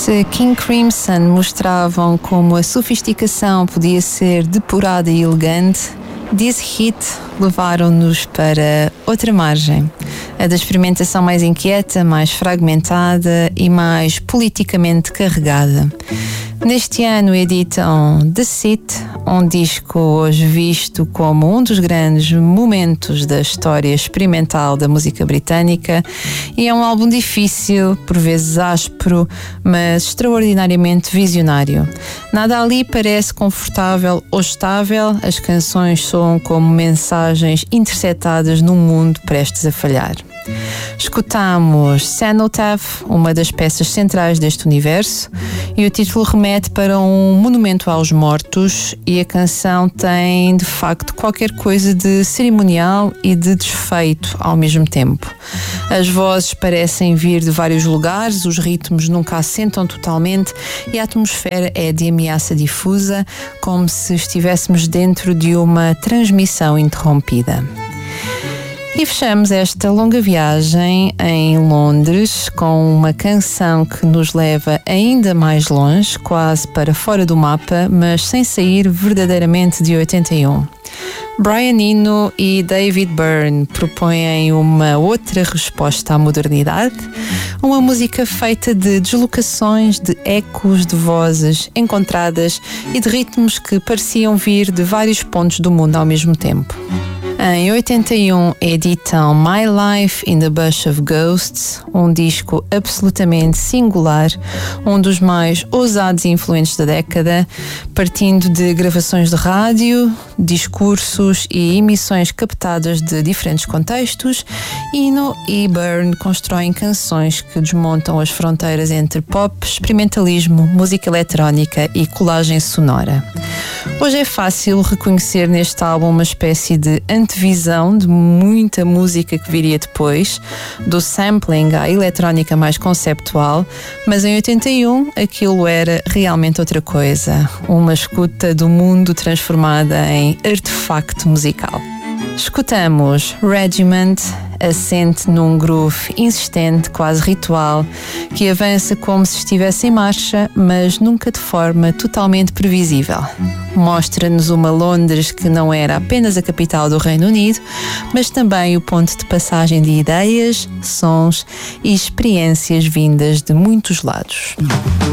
Se King Crimson mostravam como a sofisticação podia ser depurada e elegante, This Hit levaram-nos para outra margem, a da experimentação mais inquieta, mais fragmentada e mais politicamente carregada. Neste ano editam The Sit, um disco hoje visto como um dos grandes momentos da história experimental da música britânica, e é um álbum difícil, por vezes áspero, mas extraordinariamente visionário. Nada ali parece confortável ou estável, as canções soam como mensagens interceptadas num mundo prestes a falhar. Escutamos Cenotaph, uma das peças centrais deste universo, e o título remete para um monumento aos mortos, e a canção tem de facto qualquer coisa de cerimonial e de desfeito ao mesmo tempo. As vozes parecem vir de vários lugares, os ritmos nunca assentam totalmente e a atmosfera é de ameaça difusa, como se estivéssemos dentro de uma transmissão interrompida. E fechamos esta longa viagem em Londres com uma canção que nos leva ainda mais longe, quase para fora do mapa, mas sem sair verdadeiramente de 81. Brian Eno e David Byrne propõem uma outra resposta à modernidade, uma música feita de deslocações, de ecos, de vozes encontradas e de ritmos que pareciam vir de vários pontos do mundo ao mesmo tempo. Em 81 editam My Life in the Bush of Ghosts, um disco absolutamente singular, um dos mais ousados e influentes da década, partindo de gravações de rádio, discursos e emissões captadas de diferentes contextos. Eno e Byrne constroem canções que desmontam as fronteiras entre pop, experimentalismo, música eletrónica e colagem sonora. Hoje é fácil reconhecer neste álbum uma espécie de antevisão de muita música que viria depois, do sampling à eletrónica mais conceptual, mas em 81 aquilo era realmente outra coisa, uma escuta do mundo transformada em artefacto musical. Escutamos Regiment, assente num groove insistente, quase ritual, que avança como se estivesse em marcha, mas nunca de forma totalmente previsível. Mostra-nos uma Londres que não era apenas a capital do Reino Unido, mas também o ponto de passagem de ideias, sons e experiências vindas de muitos lados.